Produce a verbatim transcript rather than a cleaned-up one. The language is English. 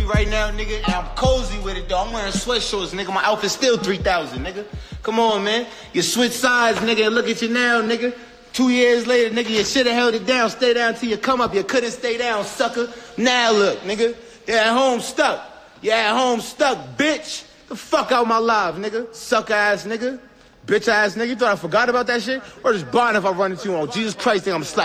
right now, nigga, and I'm cozy with it, though. I'm wearing sweatshorts, nigga. My outfit's still three thousand, nigga. Come on, man. You switch sides, nigga, and look at you now, nigga. Two years later, nigga, you should have held it down. Stay down till you come up. You couldn't stay down, sucker. Now look, nigga. You're at home stuck. You're at home stuck, bitch. The fuck out my life, nigga. Suck ass nigga. Bitch ass nigga. You thought I forgot about that shit? Or just bond if I run into you on Jesus Christ, think I'm slap.